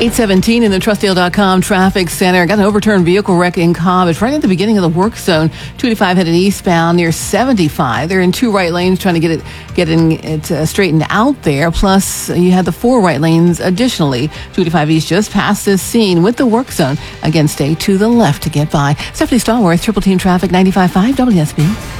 817 in the Trustdale.com traffic center. Got an overturned vehicle wreck in Cobb. It's right at the beginning of the work zone. 285 headed eastbound near 75. They're in two right lanes trying to get it straightened out there. Plus, you had the four right lanes additionally. 285 east just past this scene with the work zone. Again, stay to the left to get by. Stephanie Stallworth, Triple Team Traffic, 95.5 WSB.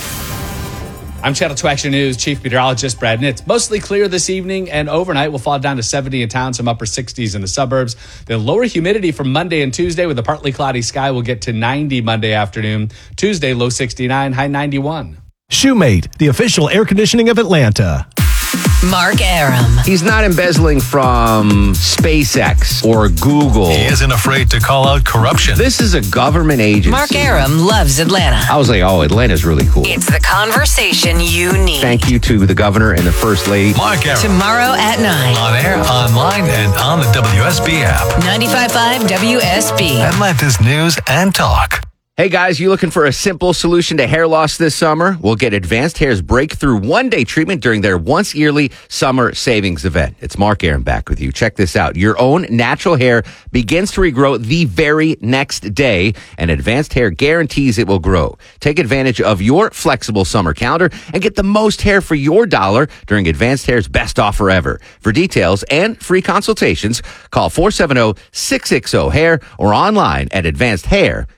I'm Channel 2 Action News Chief Meteorologist Brad Nitz. Mostly clear this evening and overnight. We'll fall down to 70 in town, some upper 60s in the suburbs. Then lower humidity from Monday and Tuesday with a partly cloudy sky. We'll get to 90 Monday afternoon. Tuesday, low 69, high 91. Shoemate, the official air conditioning of Atlanta. Mark Arum. He's not embezzling from SpaceX or Google. He isn't afraid to call out corruption. This is a government agency. Mark Arum loves Atlanta. I was like, oh, Atlanta's really cool. It's the conversation you need. Thank you to the governor and the first lady. Mark Arum. Tomorrow at 9. On air, online, and on the WSB app. 95.5 WSB. Atlanta's news and talk. Hey guys, you looking for a simple solution to hair loss this summer? Well, get Advanced Hair's breakthrough one-day treatment during their once-yearly summer savings event. It's Mark Arum back with you. Check this out. Your own natural hair begins to regrow the very next day, and Advanced Hair guarantees it will grow. Take advantage of your flexible summer calendar and get the most hair for your dollar during Advanced Hair's best offer ever. For details and free consultations, call 470-660-HAIR or online at advancedhair.com.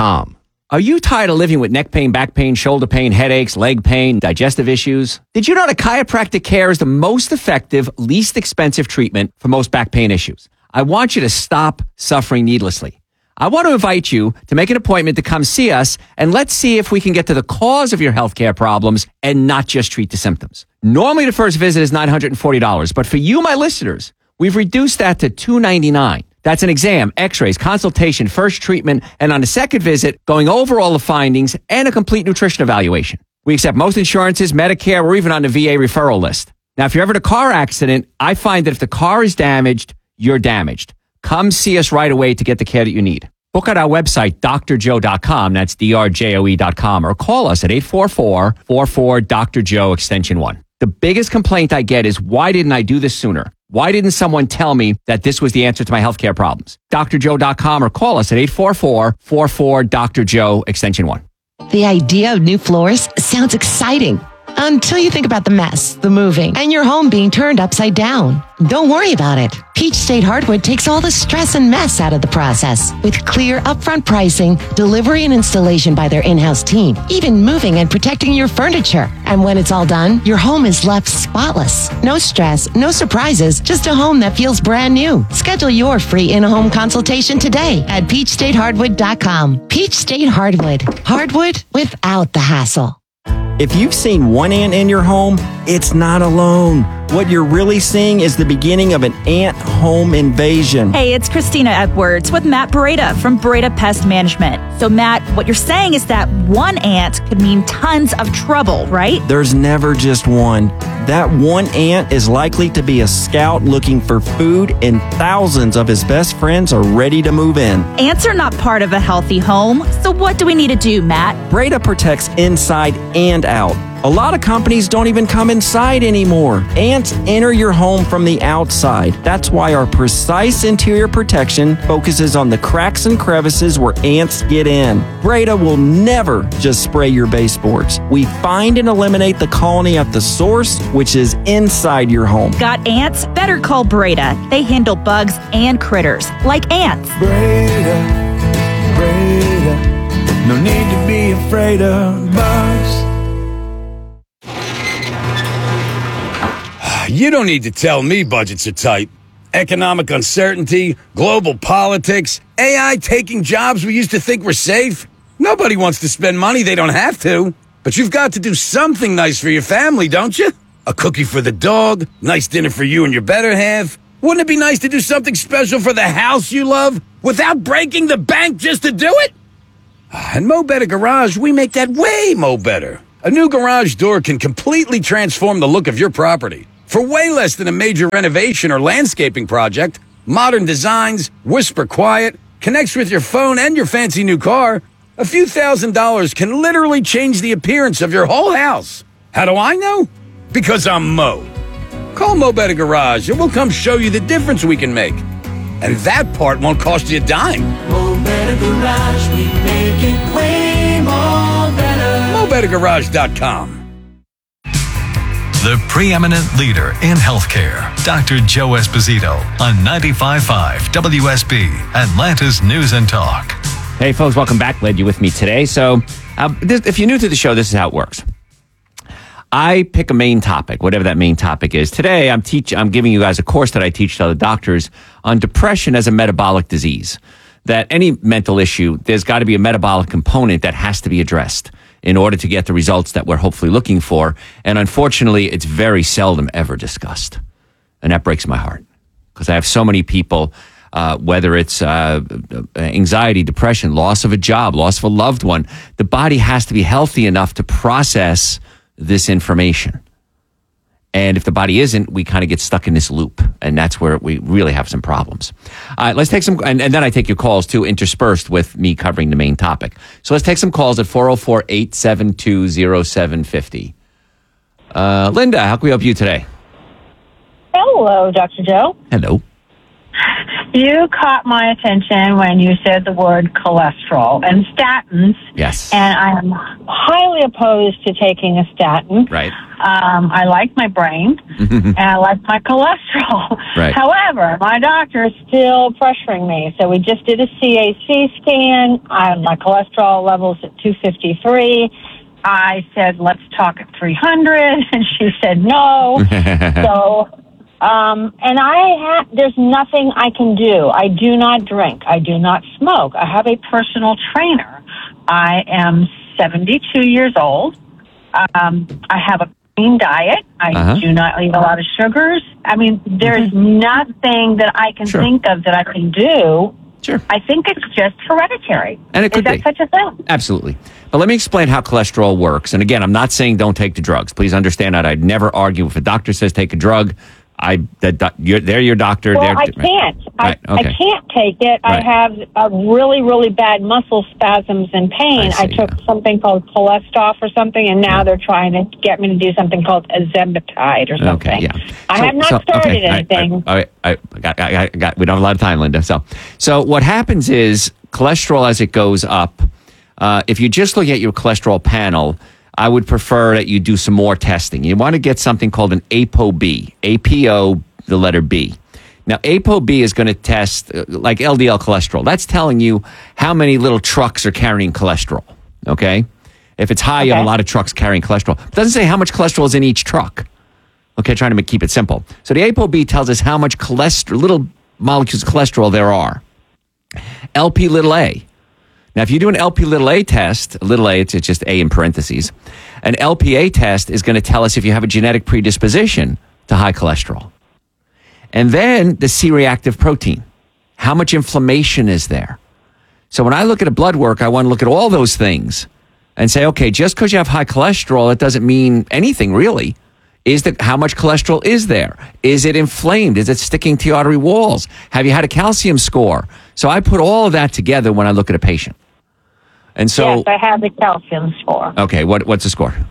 Are you tired of living with neck pain, back pain, shoulder pain, headaches, leg pain, digestive issues? Did you know that chiropractic care is the most effective, least expensive treatment for most back pain issues? I want you to stop suffering needlessly. I want to invite you to make an appointment to come see us, and let's see if we can get to the cause of your healthcare problems and not just treat the symptoms. Normally, the first visit is $940, but for you, my listeners, we've reduced that to $299. That's an exam, x-rays, consultation, first treatment, and on the second visit, going over all the findings and a complete nutrition evaluation. We accept most insurances, Medicare, or even on the VA referral list. Now, if you're ever in a car accident, I find that if the car is damaged, you're damaged. Come see us right away to get the care that you need. Book at our website, drjoe.com, that's drjoe.com, or call us at 844-44-DR-JOE, extension 1. The biggest complaint I get is, why didn't I do this sooner? Why didn't someone tell me that this was the answer to my healthcare problems? drjoe.com or call us at 844-44-DR-JOE, extension 1. The idea of new floors sounds exciting until you think about the mess, the moving, and your home being turned upside down. Don't worry about it. Peach State Hardwood takes all the stress and mess out of the process with clear upfront pricing, delivery and installation by their in-house team, even moving and protecting your furniture. And when it's all done, your home is left spotless. No stress, no surprises, just a home that feels brand new. Schedule your free in-home consultation today at peachstatehardwood.com. Peach State Hardwood. Hardwood without the hassle. If you've seen one ant in your home, it's not alone. What you're really seeing is the beginning of an ant home invasion. Hey, it's Christina Edwards with Matt Beretta from Beretta Pest Management. So, Matt, what you're saying is that one ant could mean tons of trouble, right? There's never just one. That one ant is likely to be a scout looking for food, and thousands of his best friends are ready to move in. Ants are not part of a healthy home. So what do we need to do, Matt? Beretta protects inside and out. A lot of companies don't even come inside anymore. Ants enter your home from the outside. That's why our precise interior protection focuses on the cracks and crevices where ants get in. Beretta will never just spray your baseboards. We find and eliminate the colony at the source, which is inside your home. Got ants? Better call Beretta. They handle bugs and critters, like ants. Beretta, no need to be afraid of bugs. You don't need to tell me budgets are tight. Economic uncertainty, global politics, AI taking jobs we used to think were safe. Nobody wants to spend money they don't have to. But you've got to do something nice for your family, don't you? A cookie for the dog, nice dinner for you and your better half. Wouldn't it be nice to do something special for the house you love without breaking the bank just to do it? At Mo Better Garage, we make that way mo better. A new garage door can completely transform the look of your property. For way less than a major renovation or landscaping project, modern designs, whisper quiet, connects with your phone and your fancy new car, a few $1,000s can literally change the appearance of your whole house. How do I know? Because I'm Mo. Call Mo Better Garage and we'll come show you the difference we can make. And that part won't cost you a dime. Better Garage, we make it way more better. MoBetterGarage.com. The preeminent leader in healthcare, Dr. Joe Esposito on 95.5 WSB, Atlanta's News and Talk. Hey, folks, welcome back. Glad you're with me today. So, if you're new to the show, this is how it works. I pick a main topic, whatever that main topic is. Today, I'm giving you guys a course that I teach to other doctors on depression as a metabolic disease. That any mental issue, there's got to be a metabolic component that has to be addressed in order to get the results that we're hopefully looking for. And unfortunately, it's very seldom ever discussed. And that breaks my heart because I have so many people, whether it's anxiety, depression, loss of a job, loss of a loved one, the body has to be healthy enough to process this information. And if the body isn't, we kind of get stuck in this loop. And that's where we really have some problems. Let's take some, and then I take your calls too, interspersed with me covering the main topic. So let's take some calls at 404-872-0750. Linda, how can we help you today? Hello, Dr. Joe. Hello. You caught my attention when you said the word cholesterol and statins. Yes. And I am highly opposed to taking a statin. Right. I like my brain and I like my cholesterol. Right. However, my doctor is still pressuring me. So we just did a CAC scan. My cholesterol level's at 253. I said, let's talk at 300. And she said no. And there's nothing I can do. I do not drink. I do not smoke. I have a personal trainer. I am 72 years old. I have a clean diet. I do not eat a lot of sugars. I mean, there's nothing that I can think of that I can do. Sure. I think it's just hereditary. And it could Is that such a thing? Absolutely. But let me explain how cholesterol works. And again, I'm not saying don't take the drugs. Please understand that. I'd never argue if a doctor says take a drug. They're your doctor. Well, I can't. Right. Okay. I can't take it. Right. I have really, really bad muscle spasms and pain. I took something called Cholestov or something, and now they're trying to get me to do something called azembutide or something. Okay, yeah. I have not started anything. I got. We don't have a lot of time, Linda. So what happens is cholesterol as it goes up. If you just look at your cholesterol panel, I would prefer that you do some more testing. You want to get something called an ApoB, APO, the letter B. Now, ApoB is going to test like LDL cholesterol. That's telling you how many little trucks are carrying cholesterol, okay? If it's high, you have a lot of trucks carrying cholesterol. It doesn't say how much cholesterol is in each truck, okay, trying to keep it simple. So the ApoB tells us how much little molecules of cholesterol there are. LP little a. Now, if you do an LP little a test, little a, it's just A in parentheses, an LPA test is going to tell us if you have a genetic predisposition to high cholesterol. And then the C-reactive protein. How much inflammation is there? So when I look at a blood work, I want to look at all those things and say, okay, just because you have high cholesterol, it doesn't mean anything really. How much cholesterol is there? Is it inflamed? Is it sticking to your artery walls? Have you had a calcium score? So I put all of that together when I look at a patient. And so, yes, I have the calcium score. Okay, what's the score?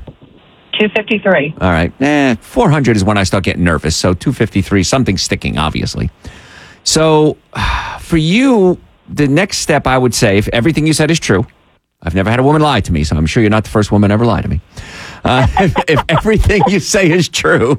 253. All right. 400 is when I start getting nervous. So 253, something's sticking, obviously. So for you, the next step I would say, if everything you said is true, I've never had a woman lie to me, so I'm sure you're not the first woman ever lie to me. If everything you say is true,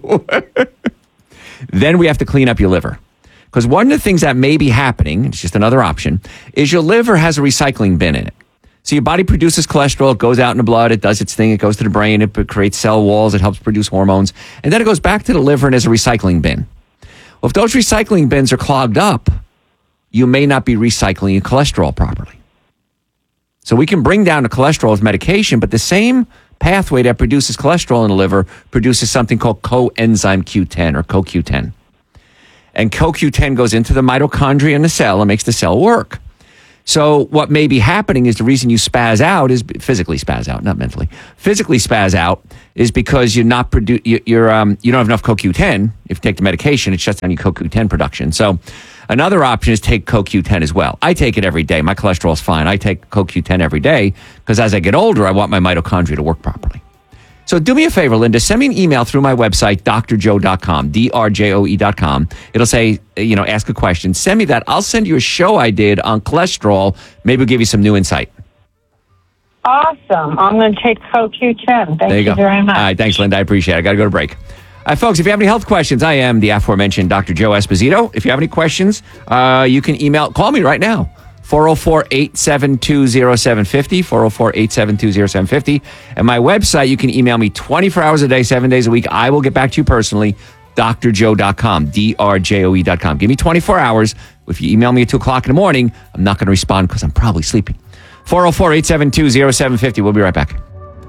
then we have to clean up your liver. Because one of the things that may be happening, it's just another option, is your liver has a recycling bin in it. So your body produces cholesterol, it goes out in the blood, it does its thing, it goes to the brain, it creates cell walls, it helps produce hormones, and then it goes back to the liver and is a recycling bin. Well, if those recycling bins are clogged up, you may not be recycling your cholesterol properly. So we can bring down the cholesterol with medication, but the same pathway that produces cholesterol in the liver produces something called coenzyme Q10 or CoQ10. And CoQ10 goes into the mitochondria in the cell and makes the cell work. So what may be happening is the reason you spaz out is physically spaz out, not mentally. Physically spaz out is because you're not you don't have enough CoQ10. If you take the medication, it shuts down your CoQ10 production. So another option is take CoQ10 as well. I take it every day. My cholesterol's fine. I take CoQ10 every day because as I get older, I want my mitochondria to work properly. So do me a favor, Linda, send me an email through my website, drjoe.com, drjoe.com. It'll say, ask a question. Send me that. I'll send you a show I did on cholesterol. Maybe we'll give you some new insight. Awesome. I'm going to take CoQ10. Thank you very much. All right, thanks, Linda. I appreciate it. I got to go to break. Folks, if you have any health questions, I am the aforementioned Dr. Joe Esposito. If you have any questions, you can call me right now. 404-872-0750, 404-872-0750. And my website, you can email me 24 hours a day, 7 days a week. I will get back to you personally, drjoe.com, drjoe.com. Give me 24 hours. If you email me at 2 o'clock in the morning, I'm not going to respond because I'm probably sleeping. 404-872-0750. We'll be right back.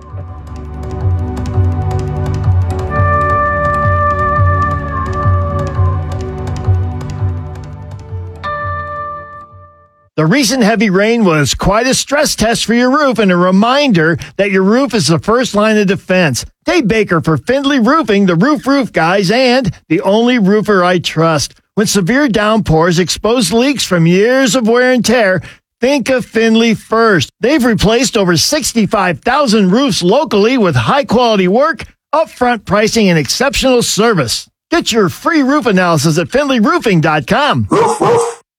The recent heavy rain was quite a stress test for your roof and a reminder that your roof is the first line of defense. Dave Baker for Findlay Roofing, the roof guys, and the only roofer I trust. When severe downpours expose leaks from years of wear and tear, think of Findlay first. They've replaced over 65,000 roofs locally with high-quality work, upfront pricing, and exceptional service. Get your free roof analysis at FindlayRoofing.com.